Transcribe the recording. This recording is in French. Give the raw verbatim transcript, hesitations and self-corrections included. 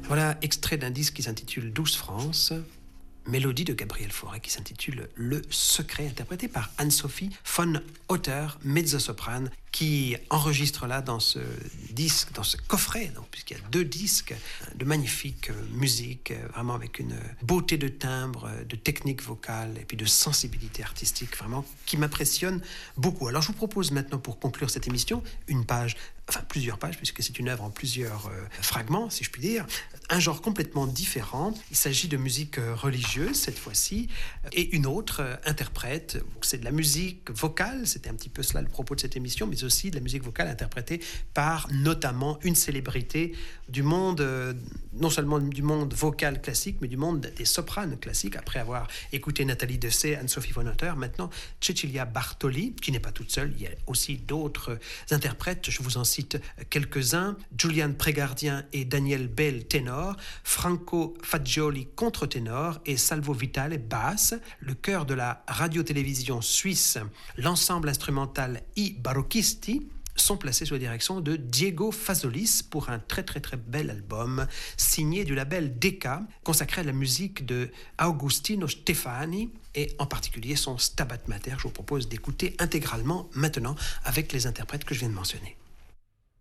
Voilà, extrait d'un disque qui s'intitule Douce France, mélodie de Gabriel Fauré qui s'intitule Le Secret, interprété par Anne-Sophie von Otter, mezzo-soprane, qui enregistre là dans ce disque, dans ce coffret, donc, puisqu'il y a deux disques, de magnifique musique, vraiment avec une beauté de timbre, de technique vocale et puis de sensibilité artistique, vraiment, qui m'impressionne beaucoup. Alors je vous propose maintenant, pour conclure cette émission, une page, enfin plusieurs pages, puisque c'est une œuvre en plusieurs euh, fragments, si je puis dire, un genre complètement différent. Il s'agit de musique religieuse, cette fois-ci, et une autre euh, interprète. C'est de la musique vocale, c'était un petit peu cela le propos de cette émission, mais aussi de la musique vocale interprétée par notamment une célébrité du monde, euh, non seulement du monde vocal classique, mais du monde des sopranes classiques. Après avoir écouté Nathalie Dessay, Anne-Sophie von Otter, maintenant Cecilia Bartoli, qui n'est pas toute seule, il y a aussi d'autres interprètes, je vous en cite quelques-uns: Julian Prégardien et Daniel Bell, ténor, Franco Fagioli, contre-ténor, et Salvo Vitale, basse. Le chœur de la radio-télévision suisse, l'ensemble instrumental I Barocchisti, sont placés sous la direction de Diego Fazolis pour un très très très bel album signé du label Decca, consacré à la musique de Augustino Stefani et en particulier son Stabat Mater. Je vous propose d'écouter intégralement maintenant avec les interprètes que je viens de mentionner.